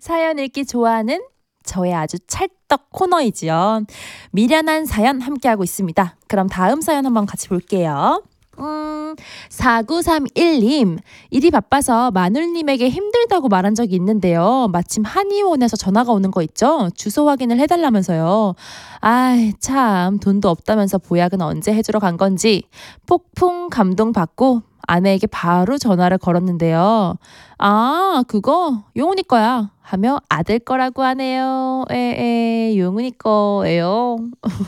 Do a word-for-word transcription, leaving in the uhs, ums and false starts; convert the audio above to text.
사연 읽기 좋아하는 저의 아주 찰떡 코너이지요. 미련한 사연 함께하고 있습니다. 그럼 다음 사연 한번 같이 볼게요. 음, 사구삼일 님. 일이 바빠서 마눌님에게 힘들다고 말한 적이 있는데요. 마침 한의원에서 전화가 오는 거 있죠? 주소 확인을 해달라면서요. 아이, 참, 돈도 없다면서 보약은 언제 해주러 간 건지 폭풍 감동받고 아내에게 바로 전화를 걸었는데요. 아, 그거 용훈이 거야 하며 아들 거라고 하네요. 에에, 용훈이 거예요.